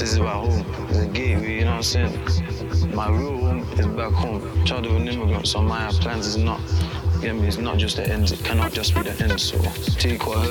is about home. The gateway, you know what I'm saying? My real home is back home. Child of an immigrant, so my plans is not, you get me, it's not just the ends. It cannot just be the end, so take what